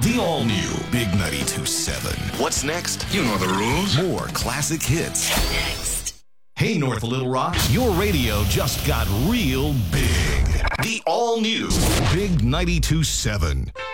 The all-new Big 92.7. What's next? You know the rules. More classic hits. Next. Hey, North Little Rock, your radio just got real big. The all-new Big 92.7.